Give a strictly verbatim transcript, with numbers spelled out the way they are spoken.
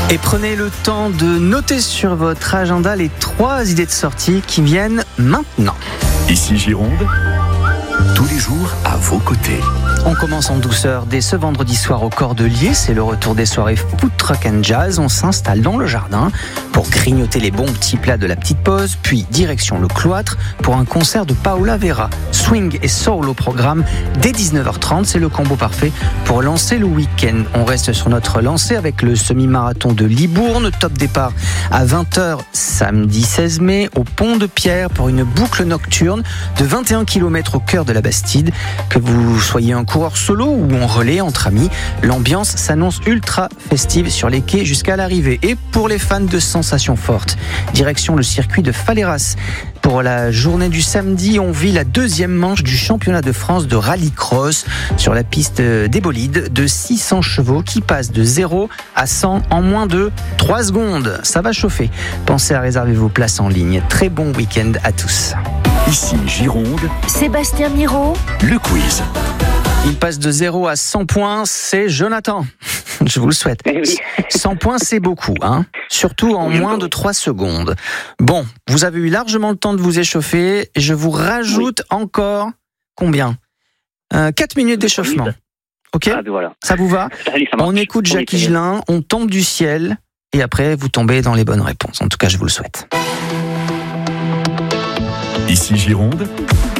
Et prenez le temps de noter sur votre agenda les trois idées de sortie qui viennent maintenant. Ici Gironde, tous les jours à vos côtés. On commence en douceur dès ce vendredi soir au Cordelier. C'est le retour des soirées Food Truck and Jazz. On s'installe dans le jardin pour grignoter les bons petits plats de la petite pause. Puis direction le cloître pour un concert de Paola Vera. Swing et soul au programme dès dix-neuf heures trente. C'est le combo parfait pour lancer le week-end. On reste sur notre lancée avec le semi-marathon de Libourne. Top départ à vingt heures samedi seize mai au Pont de Pierre pour une boucle nocturne de vingt et un kilomètres au cœur de la Bastide. Que vous soyez un coureur solo ou en relais entre amis, l'ambiance s'annonce ultra festive sur les quais jusqu'à l'arrivée. Et pour les fans de sensations fortes, direction le circuit de Falleras. Pour la journée du samedi, on vit la deuxième manche du championnat de France de rallycross sur la piste des bolides de six cents chevaux qui passe de zéro à cent en moins de trois secondes. Ça va chauffer. Pensez à réserver vos places en ligne. Très bon week-end à tous. Ici Gironde, Sébastien Miro, le quiz. Il passe de zéro à cent points, c'est Jonathan. Je vous le souhaite. cent points, c'est beaucoup, hein. Surtout en moins de trois secondes. Bon, vous avez eu largement le temps de vous échauffer. Je vous rajoute oui. encore combien euh, quatre minutes d'échauffement. Ok, ah, voilà. Ça vous va? Allez, ça on écoute Jackie Higelin, on tombe du ciel et après vous tombez dans les bonnes réponses. En tout cas, je vous le souhaite. Ici Gironde,